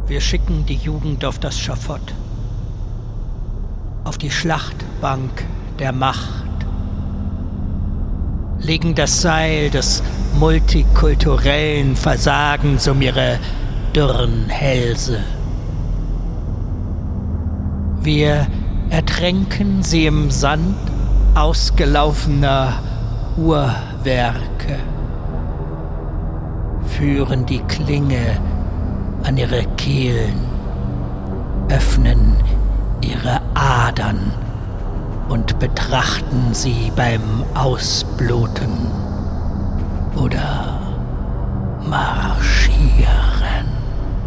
Wir schicken die Jugend auf das Schafott, auf die Schlachtbank der Macht, legen das Seil des multikulturellen Versagens um ihre dürren Hälse. Wir ertränken sie im Sand ausgelaufener Uhrwerke, führen die Klinge an ihre Kehlen, öffnen ihre Adern und betrachten sie beim Ausbluten oder marschieren.